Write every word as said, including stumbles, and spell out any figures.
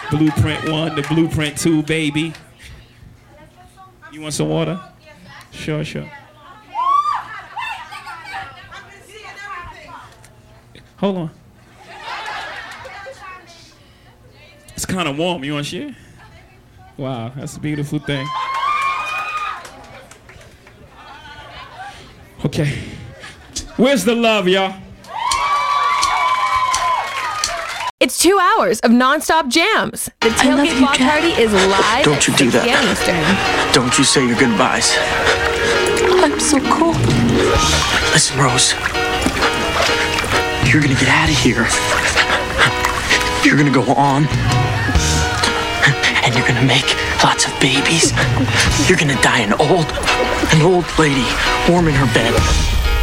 Blueprint one to Blueprint two, baby. You want some water? Sure, sure. Hold on. It's kind of warm. You want to share? Wow, that's a beautiful thing. Okay. Where's the love, y'all? It's two hours of nonstop jams. The Tailgate Block Party is live Don't you at do six p m that. Eastern. Don't you say your goodbyes. I'm so cold. Listen, Rose. You're gonna get out of here. You're gonna go on. And you're gonna make lots of babies. You're gonna die an old, an old lady warm in her bed.